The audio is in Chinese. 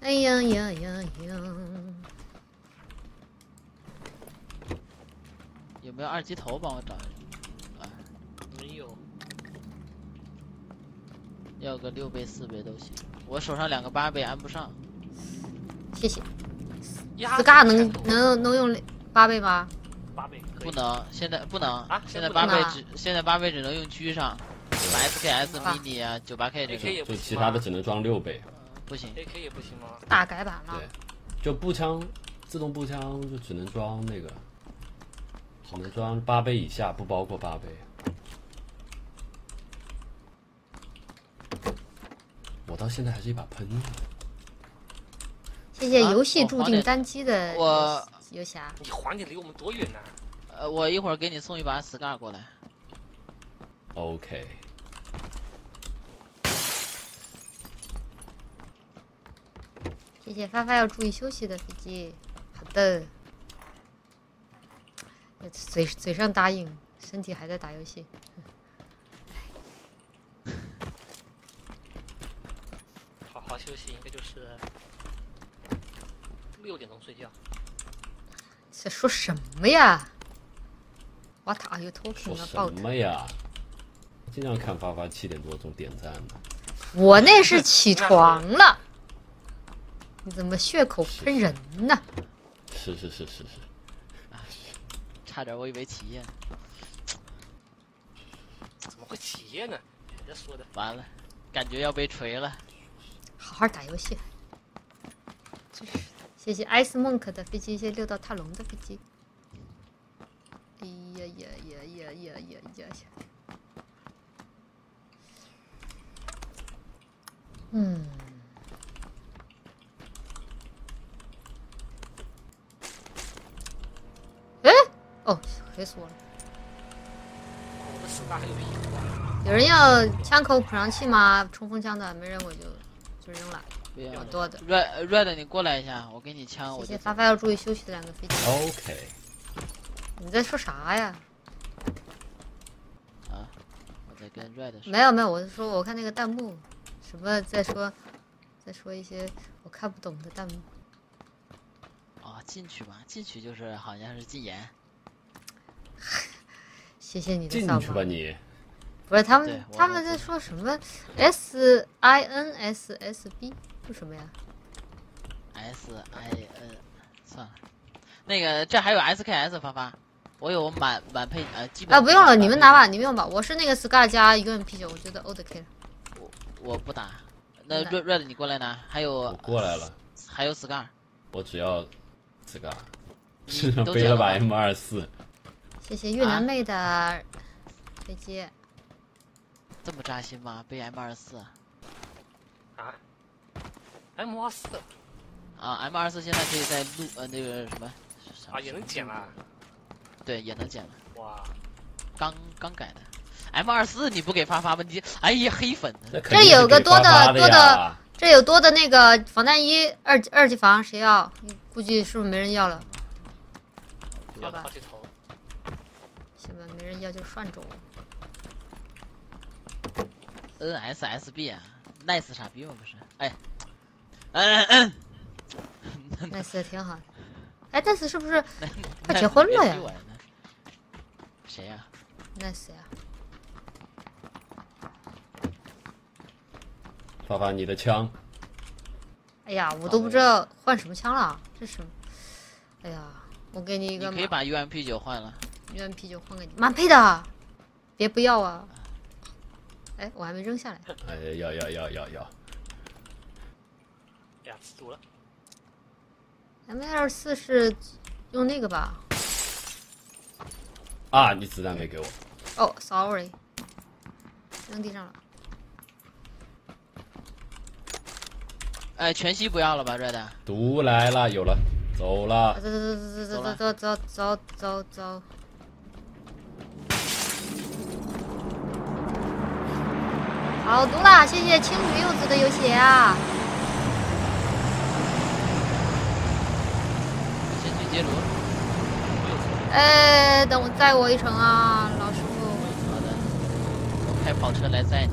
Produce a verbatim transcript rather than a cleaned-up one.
哎呀呀呀呀！ 有没有二级头帮我找一下？啊， 没有。 要个六倍、四倍都行。我手上两个八倍安不上。 谢谢。 呀 Scar 能能能用八倍吗？ 八倍可以不能，现在不能啊现在不能啊八倍只现在八倍只能用狙上，什么 S K S 啊 mini 啊、九八 K 这 A K 也种不行就其他的只能装六倍。 不行。 ，A K 也不行吗？ 大改版了对。，就步枪，自动步枪就只能装那个，只能装八倍以下，不包括八倍。我到现在还是一把喷子。 谢谢啊游戏注我黄点定单机的我游侠。 你黄点离我们多远呢？ 呃，我一会儿给你送一把 Scar 过来。 OK， 谢谢发发要注意休息的飞机。好的。嘴嘴上答应，身体还在打游戏。 好好休息，应该就是六点钟睡觉。 在说什么呀 ？What are you 说 talking 什 about？ 么呀？经常看发发七点多钟点赞的。 我那是起床了。你怎么血口喷人呢？ 是是是是是。 差点我以为起夜呢。 怎么会起夜呢？人家说的。 完了，感觉要被锤了。 好好打游戏。真是的，谢谢 Ice Monk 的飞机，谢谢六道踏龙的飞机。哎呀呀呀呀呀呀呀呀！嗯。哎，哦，黑死我了！ 我的 Scar 还有屁股啊！ 有人要枪口补上器吗？冲锋枪的，没人我就就扔了。 不要蛮多的。 Red Red， 你过来一下，我给你枪。 谢谢我就发发要注意休息的两个飞机。 OK。 你在说啥呀？ 啊，我在跟 Red 说。 没有没有，我是说我看那个弹幕，什么在说，在说一些我看不懂的弹幕。 哦，进去吧，进去就是好像是禁言。 谢谢你的进扫码。 去吧你。 不是他们对，我他们在说什么 ？S I N S S B 是什么呀？ S I N， 算了，那个这还有 S K S 发发，我有满满配呃基本。 啊，不用了，你们拿吧，你们用吧。我是那个 Scar 加一个人啤酒，我觉得 OK 了。 我我不打，那真 Red Red 你过来拿，还有我过来了， 还有 Scar， 我只要 Scar， 你身上都捡了吗背了把 M 二四。 谢谢越南妹的飞机。 这么扎心吗？背 M 二四啊 ？M 二四啊 ，M 二四现在可以在录呃那个什么啊也能捡了。 对，也能捡了。 哇， 刚刚改的 M 二四你不给发发吗？你哎呀黑粉呢？ 这有个多的多的的，这有多的那个防弹衣二二级防，谁要？估计是不是没人要了？ 要吧好几头。 行吧，没人要就算走。 N S S B 啊 ，nice 傻逼吗？不是，哎，嗯嗯嗯 nice 的挺好的。哎，但是是不是快结婚了呀谁呀 ？nice 呀。 发发你的枪。 哎呀，我都不知道换什么枪了，这是。哎呀，我给你一个。 你可以把 U M P 九换了。 U M P 九换给你，满配的，别不要啊！哎，我还没扔下来。 哎，要要要要要。 哎呀，吃毒了。 M 二四是用那个吧？ 啊，你子弹没给我。 哦 ，sorry， 扔地上了。 哎，全息不要了吧，Red？ 毒来了，有了，走了。 走走走走走走走走走。好毒啦！谢谢青鱼柚子的游戏啊。 先去接炉。 哎，等我载我一程啊，老师傅。 好的，我开跑车来载你。